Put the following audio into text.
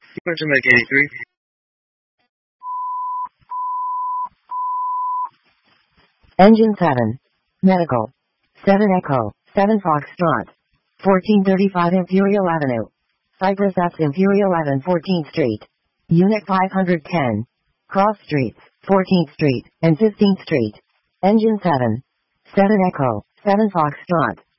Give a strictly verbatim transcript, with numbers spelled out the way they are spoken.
Potomac eighty-three. Engine seven. Medical. seven Echo. seven Foxtrot. fourteen thirty-five Imperial Avenue. Cypress F. Imperial eleven fourteenth Street. Unit five hundred ten. Cross Streets, fourteenth Street, and fifteenth Street. Engine seven. seven Echo. seven Foxtrot.